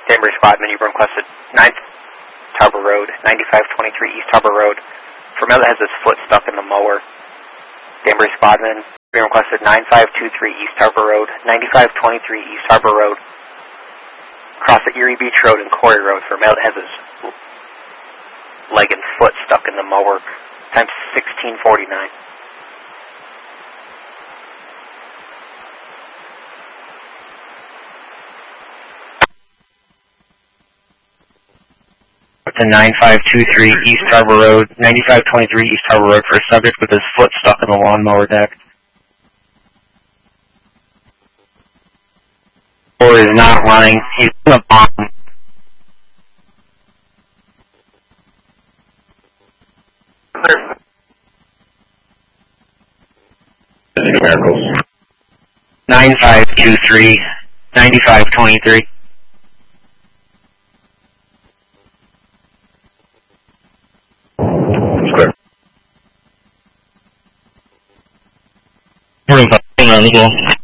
Danbury Squadman, you've requested 9th Harbor Road, 9523 East Harbor Road. For male that has his foot stuck in the mower. Danbury Squadman, you've requested 9523 East Harbor Road, 9523 East Harbor Road. Cross at Erie Beach Road and Corey Road for male that has his leg and foot stuck in the mower. Time's 1649. To 9523 East Harbor Road, 9523 East Harbor Road for a subject with his foot stuck in the lawnmower deck. Or is not running. He's in the bottom. Miracles. 9523, 9523. Clear.